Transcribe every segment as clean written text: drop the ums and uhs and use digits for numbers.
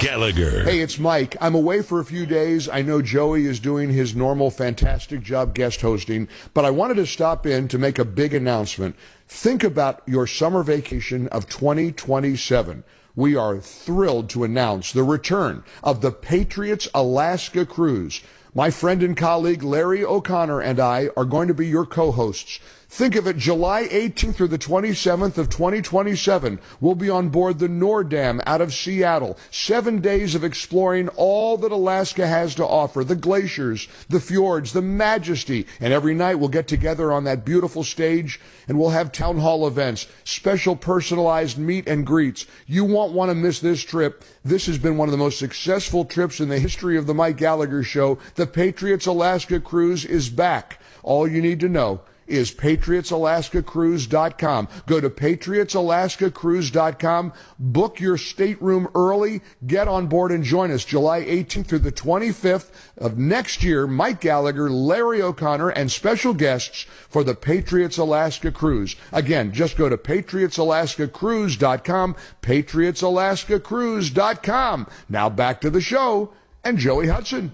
Gallagher. Hey, it's Mike. I'm away for a few days. I know Joey is doing his normal fantastic job guest hosting, but I wanted to stop in to make a big announcement. Think about your summer vacation of 2027. We are thrilled to announce the return of the Patriots Alaska Cruise. My friend and colleague Larry O'Connor and I are going to be your co-hosts. Think of it, July 18th through the 27th of 2027. We'll be on board the Nordam out of Seattle. 7 days of exploring all that Alaska has to offer. The glaciers, the fjords, the majesty. And every night we'll get together on that beautiful stage and we'll have town hall events, special personalized meet and greets. You won't want to miss this trip. This has been one of the most successful trips in the history of the Mike Gallagher Show. The Patriots Alaska Cruise is back. All you need to know is PatriotsAlaskaCruise.com. Go to PatriotsAlaskaCruise.com. Book your stateroom early. Get on board and join us July 18th through the 25th of next year. Mike Gallagher, Larry O'Connor, and special guests for the Patriots Alaska Cruise. Again, just go to PatriotsAlaskaCruise.com. PatriotsAlaskaCruise.com. Now back to the show and Joey Hudson.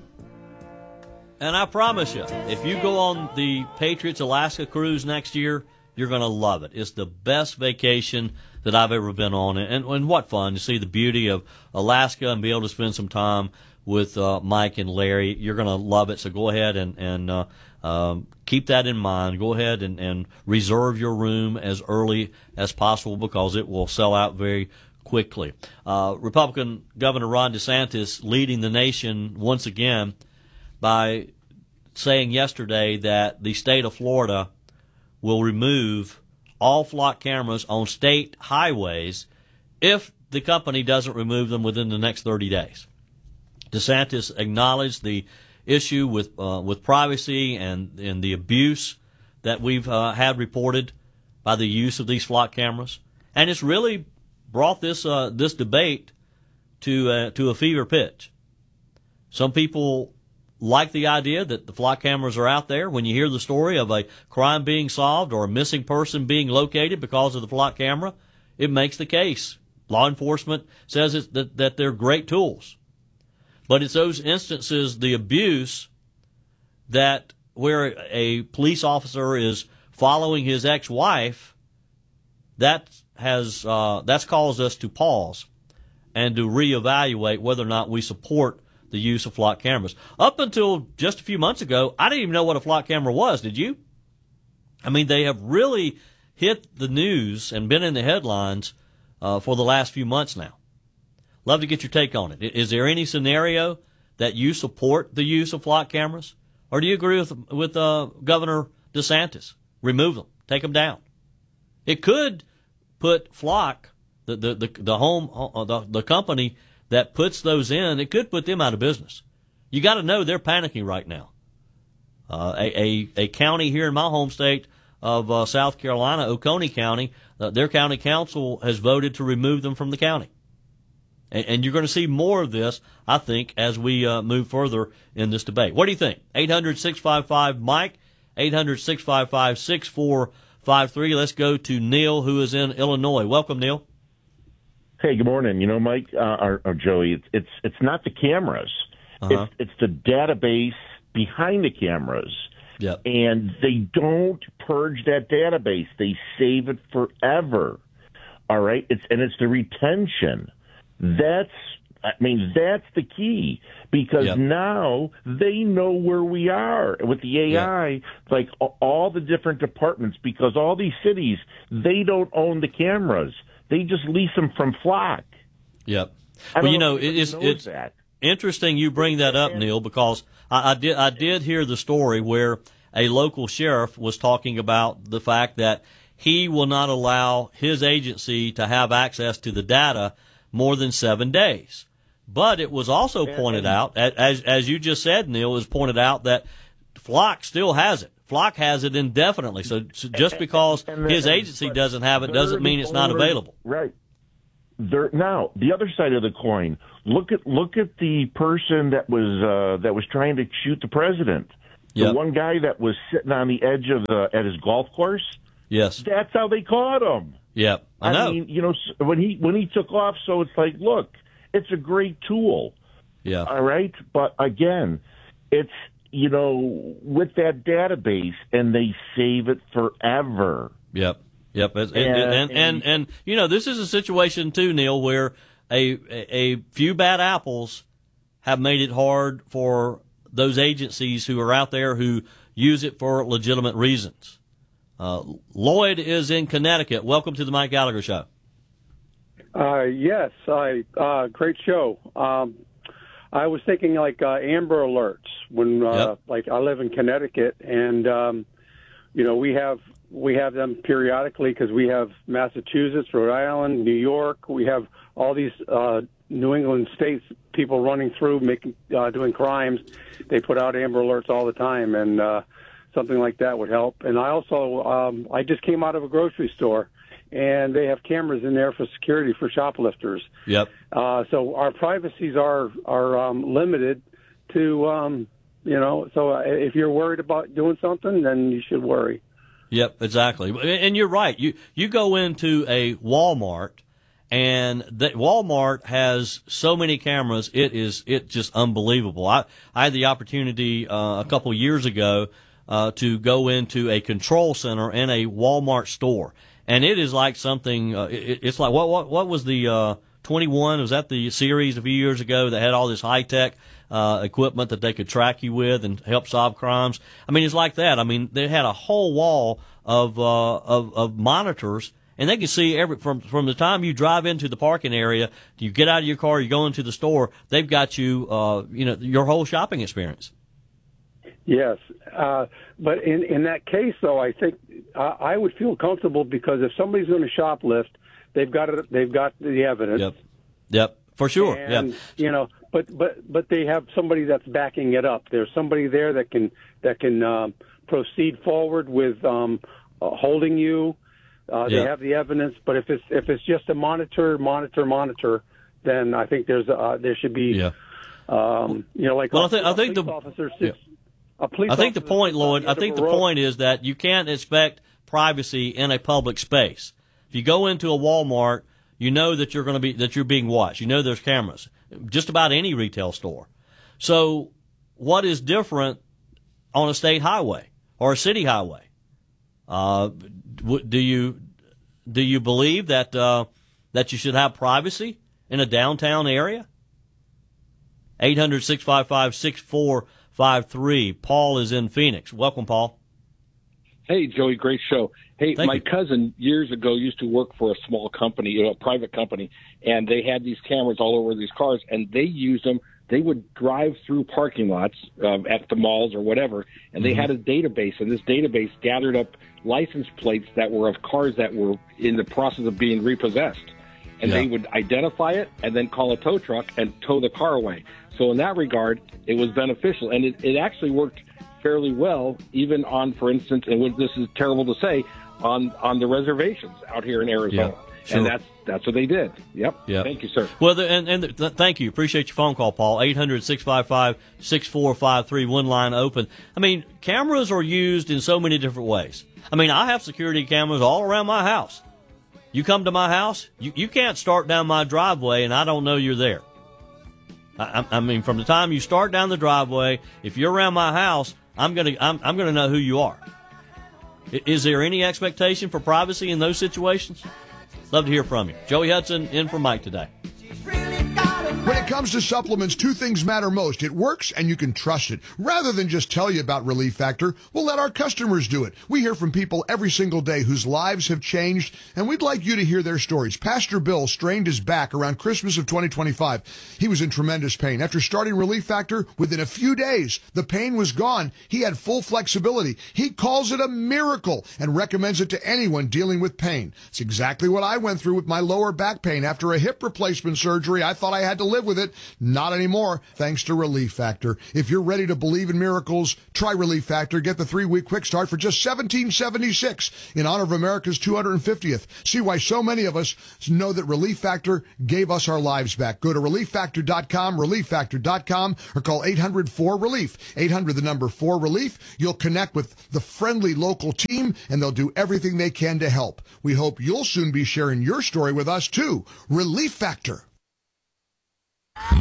And I promise you, if you go on the Patriots Alaska Cruise next year, you're going to love it. It's the best vacation that I've ever been on. And what fun to see the beauty of Alaska and be able to spend some time with Mike and Larry. You're going to love it. So go ahead and keep that in mind. Go ahead and reserve your room as early as possible because it will sell out very quickly. Republican Governor Ron DeSantis leading the nation once again by saying yesterday that the state of Florida will remove all flock cameras on state highways if the company doesn't remove them within the next 30 days. DeSantis acknowledged the issue with privacy and the abuse that we've had reported by the use of these flock cameras, and it's really brought this debate to a fever pitch. Some people like the idea that the flock cameras are out there. When you hear the story of a crime being solved or a missing person being located because of the flock camera, it makes the case. Law enforcement says that they're great tools. But it's those instances, the abuse, that where a police officer is following his ex-wife, that's caused us to pause and to reevaluate whether or not we support the use of flock cameras. Up until just a few months ago, I didn't even know what a flock camera was. Did you? I mean, they have really hit the news and been in the headlines for the last few months now. Love to get your take on it. Is there any scenario that you support the use of flock cameras? Or do you agree with Governor DeSantis? Remove them. Take them down. It could put Flock, the company that puts those in, it could put them out of business. You got to know they're panicking right now. A county here in my home state of South Carolina, Oconee County, their county council has voted to remove them from the county. And you're going to see more of this, I think, as we move further in this debate. What do you think? 800-655-MIKE, 800-655-6453. Let's go to Neil, who is in Illinois. Welcome, Neil. Hey, good morning. You know, Mike or Joey, it's not the cameras. Uh-huh. It's the database behind the cameras. Yep. And they don't purge that database. They save it forever. All right? It's the retention. That's the key, because now they know where we are with the AI, like all the different departments, because all these cities, they don't own the cameras. They just lease them from Flock. Yep. Well, you know, it's interesting you bring that up, Neil, because I did hear the story where a local sheriff was talking about the fact that he will not allow his agency to have access to the data more than 7 days. But it was also pointed out, as you just said, Neil, was pointed out that Flock still has it. Flock has it indefinitely. So just because his agency doesn't have it doesn't mean it's not available. Right. Now, the other side of the coin. Look at the person that was trying to shoot the president. The one guy that was sitting on the edge of at his golf course. Yes. That's how they caught him. Yep. I know. mean, you know, when he took off, so it's like, look, It's a great tool. Yeah. All right. But again, it's, with that database, and they save it forever. Yep. And this is a situation too, Neil, where a few bad apples have made it hard for those agencies who are out there who use it for legitimate reasons. Lloyd is in Connecticut. Welcome to the Mike Gallagher Show. Yes, great show. I was thinking like Amber Alerts when, like I live in Connecticut, and we have them periodically because we have Massachusetts, Rhode Island, New York. We have all these New England states, people running through, doing crimes. They put out Amber Alerts all the time, and something like that would help. And I also, I just came out of a grocery store, and they have cameras in there for security for shoplifters. Yep. So our privacies are limited to, so if you're worried about doing something, then you should worry. Yep, exactly. And you're right. You go into a Walmart, and Walmart has so many cameras. It's just unbelievable. I had the opportunity a couple years ago to go into a control center in a Walmart store. And it is like something. It's like what was the 21? Was that the series a few years ago that had all this high tech equipment that they could track you with and help solve crimes? I mean, it's like that. I mean, they had a whole wall of monitors, and they can see from the time you drive into the parking area, you get out of your car, you go into the store. They've got you, your whole shopping experience. Yes, but in that case, though, I think I would feel comfortable because if somebody's going to shoplift, they've got the evidence. Yep, for sure. And but they have somebody that's backing it up. There's somebody there that can proceed forward with holding you. They have the evidence, but if it's just a monitor, then I think there should be like I think the officer sits. I think the point, Lloyd, the point is that you can't expect privacy in a public space. If you go into a Walmart, you know that you're being watched. You know there's cameras. Just about any retail store. So what is different on a state highway or a city highway? Do you believe that you should have privacy in a downtown area? 800-655-6453. Paul is in Phoenix. Welcome, Paul. Hey, Joey, great show. Hey, Thank my you. cousin years ago used to work for a small company, a private company, and they had these cameras all over these cars, and they used them. They would drive through parking lots at the malls or whatever, and they had a database, and this database gathered up license plates that were of cars that were in the process of being repossessed. And they would identify it and then call a tow truck and tow the car away. So in that regard, it was beneficial. And it actually worked fairly well, even on, for instance, and this is terrible to say, on the reservations out here in Arizona. Yeah, sure. And that's what they did. Yep. Thank you, sir. Well, thank you. Appreciate your phone call, Paul. 800-655-6453, one line open. I mean, cameras are used in so many different ways. I mean, I have security cameras all around my house. You come to my house, you can't start down my driveway and I don't know you're there. I mean, from the time you start down the driveway, if you're around my house, I'm gonna know who you are. Is there any expectation for privacy in those situations? Love to hear from you. Joey Hudson in for Mike today. When it comes to supplements, two things matter most. It works and you can trust it. Rather than just tell you about Relief Factor, we'll let our customers do it. We hear from people every single day whose lives have changed, and we'd like you to hear their stories. Pastor Bill strained his back around Christmas of 2025. He was in tremendous pain. After starting Relief Factor, within a few days, the pain was gone. He had full flexibility. He calls it a miracle and recommends it to anyone dealing with pain. It's exactly what I went through with my lower back pain after a hip replacement surgery. I thought I had to live with it. Not anymore, thanks to Relief Factor. If you're ready to believe in miracles, try Relief Factor. Get the 3-week quick start for just $17.76 in honor of America's 250th. See why so many of us know that Relief Factor gave us our lives back. Go to ReliefFactor.com, ReliefFactor.com, or call 800-4-RELIEF. 800, the number 4-RELIEF. You'll connect with the friendly local team, and they'll do everything they can to help. We hope you'll soon be sharing your story with us, too. Relief Factor.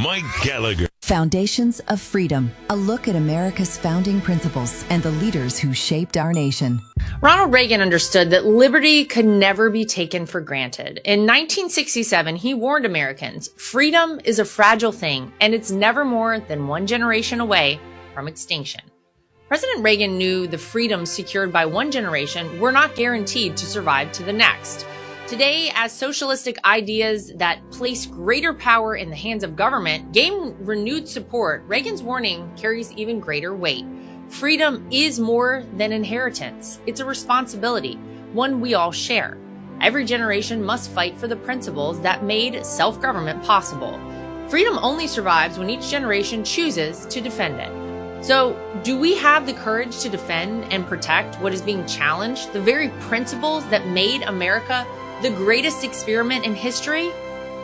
Mike Gallagher. Foundations of Freedom, a look at America's founding principles and the leaders who shaped our nation. Ronald Reagan understood that liberty could never be taken for granted. In 1967, he warned Americans, freedom is a fragile thing, and it's never more than one generation away from extinction. President Reagan knew the freedoms secured by one generation were not guaranteed to survive to the next. Today, as socialistic ideas that place greater power in the hands of government gain renewed support, Reagan's warning carries even greater weight. Freedom is more than inheritance. It's a responsibility, one we all share. Every generation must fight for the principles that made self-government possible. Freedom only survives when each generation chooses to defend it. So, do we have the courage to defend and protect what is being challenged, the very principles that made America the greatest experiment in history?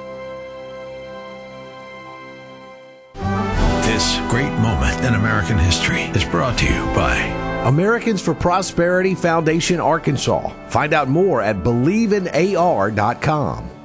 This great moment in American history is brought to you by Americans for Prosperity Foundation, Arkansas. Find out more at believeInar.com.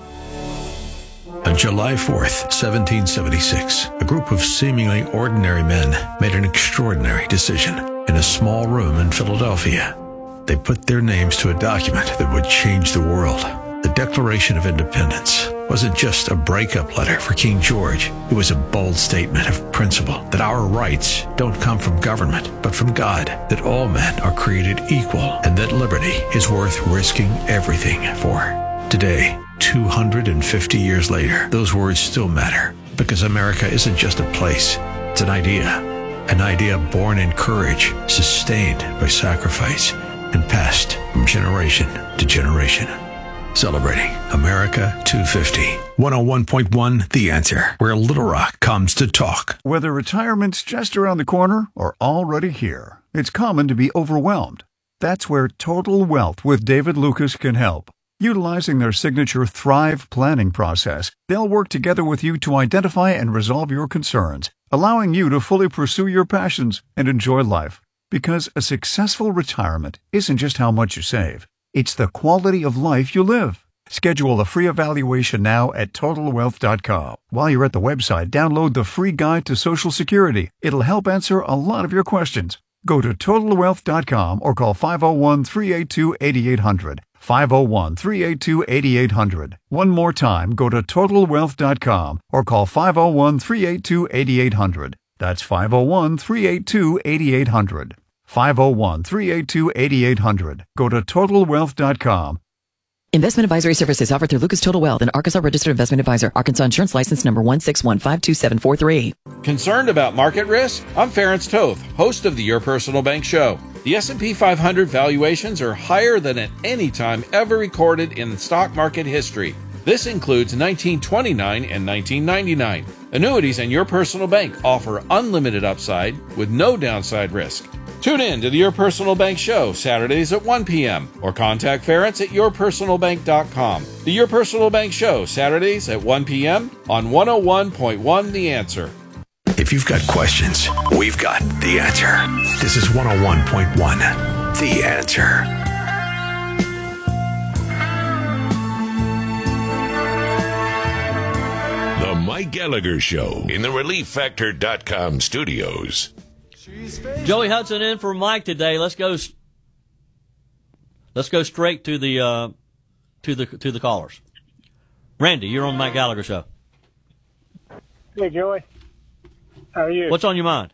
On July 4th, 1776, a group of seemingly ordinary men made an extraordinary decision in a small room in Philadelphia. They put their names to a document that would change the world. The Declaration of Independence wasn't just a breakup letter for King George. It was a bold statement of principle that our rights don't come from government, but from God, that all men are created equal, and that liberty is worth risking everything for. Today, 250 years later, those words still matter, because America isn't just a place, it's an idea born in courage, sustained by sacrifice, and passed from generation to generation. Celebrating America 250. 101.1 The Answer, where Little Rock comes to talk. Whether retirement's just around the corner or already here, it's common to be overwhelmed. That's where Total Wealth with David Lucas can help. Utilizing their signature Thrive planning process, they'll work together with you to identify and resolve your concerns, allowing you to fully pursue your passions and enjoy life. Because a successful retirement isn't just how much you save, it's the quality of life you live. Schedule a free evaluation now at TotalWealth.com. While you're at the website, download the free guide to Social Security. It'll help answer a lot of your questions. Go to TotalWealth.com or call 501-382-8800. 501-382-8800. One more time, go to TotalWealth.com or call 501-382-8800. That's 501-382-8800. 501-382-8800. Go to TotalWealth.com. Investment advisory services offered through Lucas Total Wealth, an Arkansas registered investment advisor. Arkansas insurance license number 161527743. Concerned about market risk? I'm Ference Toth, host of the Your Personal Bank Show. The S&P 500 valuations are higher than at any time ever recorded in stock market history. This includes 1929 and 1999. Annuities and Your Personal Bank offer unlimited upside with no downside risk. Tune in to the Your Personal Bank Show Saturdays at 1 p.m. or contact Ference at yourpersonalbank.com. The Your Personal Bank Show Saturdays at 1 p.m. on 101.1 The Answer. If you've got questions, we've got the answer. This is 101.1 The Answer. The Mike Gallagher Show in the ReliefFactor.com studios. Joey Hudson in for Mike today. Let's go straight to the callers. Randy, you're on the Mike Gallagher Show. Hey, Joey. How are you? What's on your mind?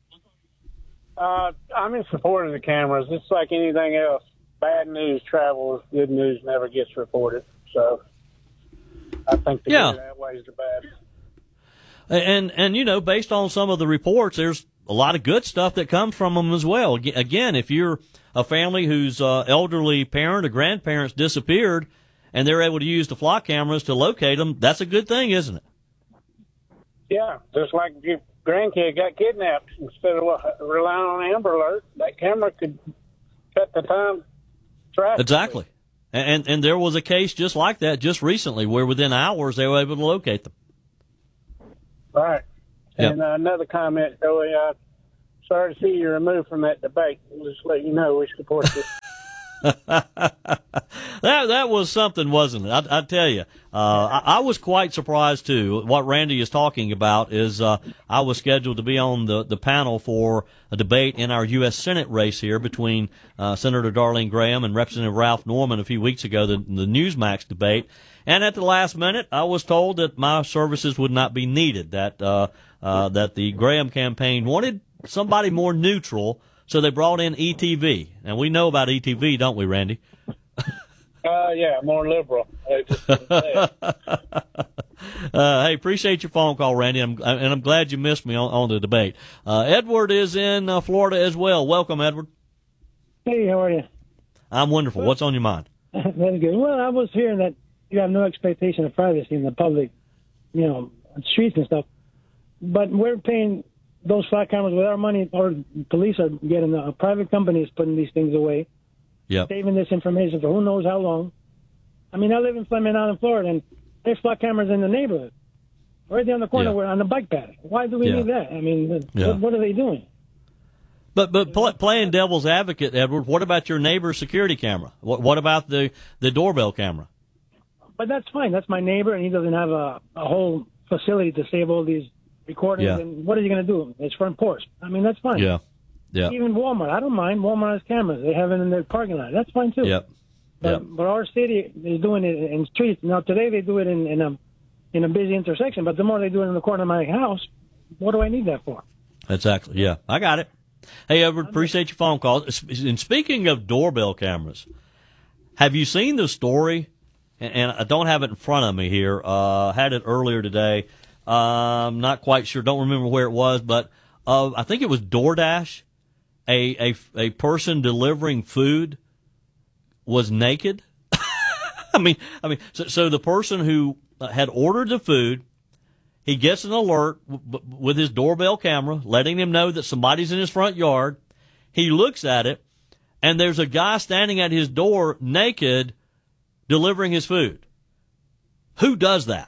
I'm in support of the cameras. It's like anything else. Bad news travels. Good news never gets reported. So I think the good outweighs the bad. And you know, based on some of the reports, there's a lot of good stuff that comes from them as well. Again, if you're a family whose elderly parent or grandparents disappeared and they're able to use the flock cameras to locate them, that's a good thing, isn't it? Yeah, just like if your grandkid got kidnapped, instead of relying on Amber Alert, that camera could cut the time drastically. Exactly. And there was a case just like that just recently where within hours they were able to locate them. Right. Yep. And another comment, Joey, sorry to see you removed from that debate. Just let you know we support this. That was something, wasn't it? I tell you, I was quite surprised too. What Randy is talking about is I was scheduled to be on the panel for a debate in our U.S. Senate race here between Senator Darlene Graham and Representative Ralph Norman a few weeks ago, the Newsmax debate. And at the last minute, I was told that my services would not be needed. That the Graham campaign wanted somebody more neutral. So they brought in ETV, and we know about ETV, don't we, Randy? Yeah, more liberal. Hey, appreciate your phone call, Randy, and I'm glad you missed me on the debate. Edward is in Florida as well. Welcome, Edward. Hey, how are you? I'm wonderful. What's on your mind? Very good. Well, I was hearing that you have no expectation of privacy in the public, streets and stuff, but we're paying those flat cameras with our money, or police are getting private companies putting these things away, saving this information for who knows how long. I mean, I live in Fleming Island, Florida, and there's flat cameras in the neighborhood. Right there on the corner, we're on the bike path. Why do we need that? I mean, what are they doing? But playing devil's advocate, Edward, what about your neighbor's security camera? What about the doorbell camera? But that's fine. That's my neighbor, and he doesn't have a whole facility to save all these recordings. And what are you going to do? It's front porch. I mean, that's fine. Yeah. Even Walmart, I don't mind. Walmart has cameras. They have it in their parking lot. That's fine too. But our city is doing it in streets. Now today they do it in a busy intersection, but the more they do it in the corner of my house, what do I need that for? Exactly. Yeah, I got it. Hey, Edward, appreciate your phone call. And speaking of doorbell cameras, have you seen the story? And I don't have it in front of me here. Had it earlier today. Not quite sure. Don't remember where it was, but I think it was DoorDash. A person delivering food was naked. I mean, so the person who had ordered the food, he gets an alert with his doorbell camera, letting him know that somebody's in his front yard. He looks at it, and there's a guy standing at his door naked, delivering his food. Who does that?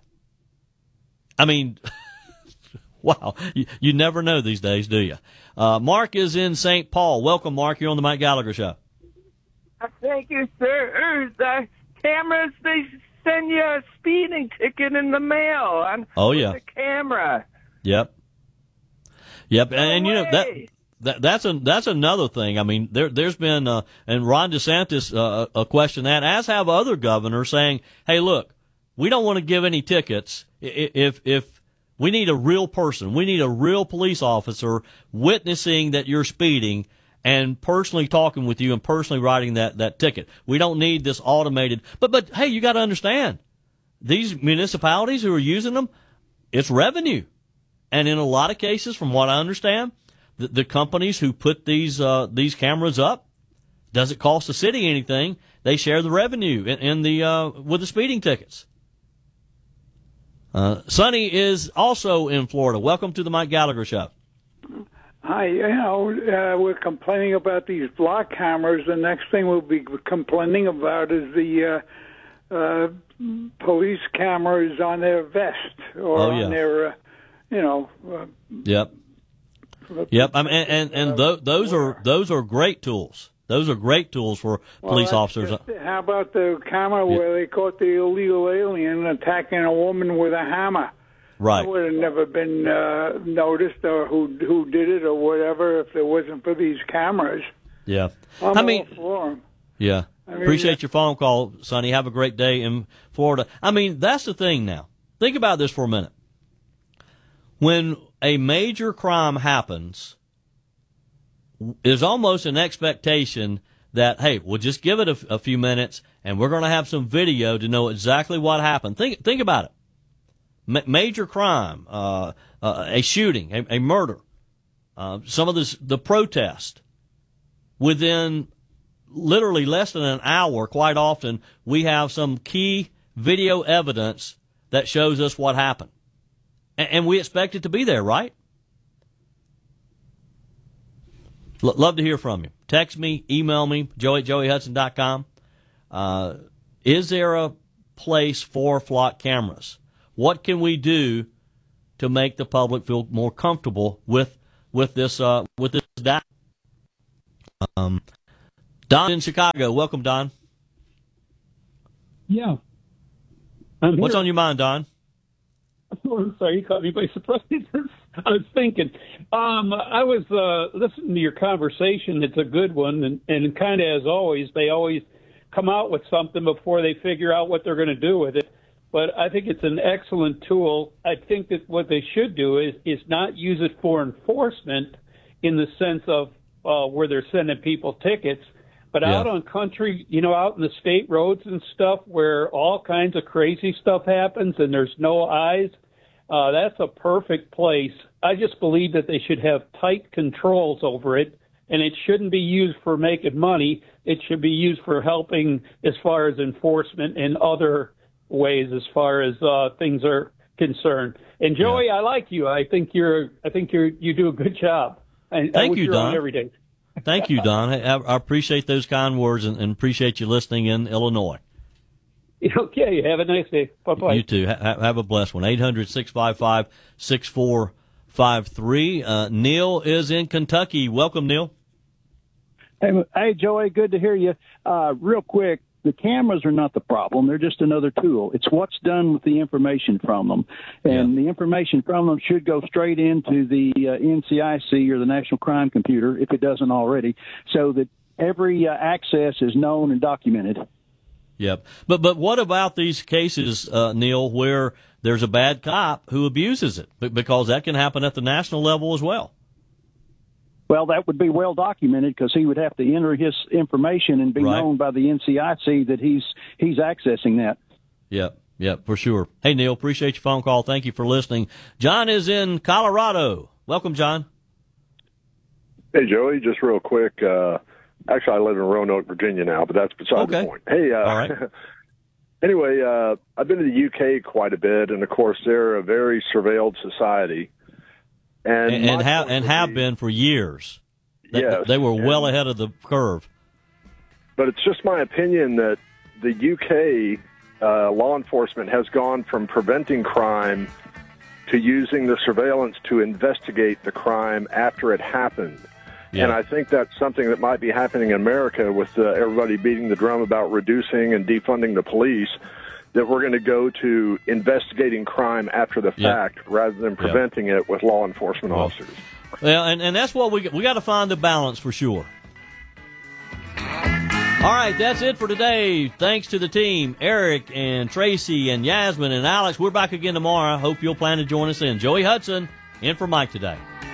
I mean, wow, you never know these days, do you? Mark is in St. Paul. Welcome, Mark. You're on the Mike Gallagher Show. Thank you, sir. The cameras, they send you a speeding ticket in the mail with the camera. Yep. And you know that's another thing. I mean, there's been and Ron DeSantis questioned that, as have other governors, saying, "Hey, look, we don't want to give any tickets if we need a real person, we need a real police officer witnessing that you're speeding and personally talking with you and personally writing that ticket. We don't need this automated." But hey, you got to understand, these municipalities who are using them, it's revenue, and in a lot of cases, from what I understand, the companies who put these cameras up, doesn't cost the city anything. They share the revenue with the speeding tickets. Sonny is also in Florida. Welcome to the Mike Gallagher Show. Hi. We're complaining about these block cameras. The next thing we'll be complaining about is the police cameras on their vest or on their, Yep. I mean, those are great tools. Those are great tools for police officers. How about the camera where they caught the illegal alien attacking a woman with a hammer? Right. That would have never been noticed, or who did it or whatever, if it wasn't for these cameras. Yeah. I'm all for them. Yeah. Appreciate your phone call, Sonny. Have a great day in Florida. I mean, that's the thing now. Think about this for a minute. When a major crime happens, there's almost an expectation that, hey, we'll just give it a few minutes and we're going to have some video to know exactly what happened. Think about it. Major crime, a shooting, a murder, some of the protest. Within literally less than an hour, quite often, we have some key video evidence that shows us what happened. And we expect it to be there, right? Love to hear from you. Text me, email me, joey@joeyhudson.com. Is there a place for flock cameras? What can we do to make the public feel more comfortable with this data? Don in Chicago. Welcome, Don. Yeah. What's on your mind, Don? Oh, sorry, you caught me by surprise. I was thinking. I was listening to your conversation. It's a good one, and kind of as always, they always come out with something before they figure out what they're going to do with it. But I think it's an excellent tool. I think that what they should do is not use it for enforcement in the sense of where they're sending people tickets, but out on country, out in the state roads and stuff where all kinds of crazy stuff happens and there's no eyes, that's a perfect place. I just believe that they should have tight controls over it, and it shouldn't be used for making money. It should be used for helping as far as enforcement and other ways as far as things are concerned. And Joey, I like you. I think you do a good job. Thank you, Don. Every day. Thank you, Don. I appreciate those kind words and appreciate you listening in Illinois. Okay, have a nice day. Bye-bye. You too. Have a blessed one. 800-655-6453. Neil is in Kentucky. Welcome, Neil. Hey, Joey, good to hear you. Real quick, the cameras are not the problem. They're just another tool. It's what's done with the information from them. And the information from them should go straight into the NCIC or the National Crime Computer, if it doesn't already, so that every access is known and documented. Yep. But what about these cases, Neil, where there's a bad cop who abuses it? Because that can happen at the national level as well. Well, that would be well documented because he would have to enter his information and be known by the NCIC that he's accessing that. Yep, for sure. Hey, Neil, appreciate your phone call. Thank you for listening. John is in Colorado. Welcome, John. Hey, Joey, just real quick. Actually, I live in Roanoke, Virginia now, but that's beside the point. Hey, all right. Anyway, I've been to the UK quite a bit, and of course, they're a very surveilled society. And have been for years. Yes. They were well ahead of the curve. But it's just my opinion that the UK law enforcement has gone from preventing crime to using the surveillance to investigate the crime after it happened. Yeah. And I think that's something that might be happening in America with everybody beating the drum about reducing and defunding the police, that we're going to go to investigating crime after the fact rather than preventing it with law enforcement officers. Well, and that's what we got to find the balance for sure. All right, that's it for today. Thanks to the team, Eric and Tracy and Yasmin and Alex. We're back again tomorrow. I hope you'll plan to join us in. Joey Hudson in for Mike today.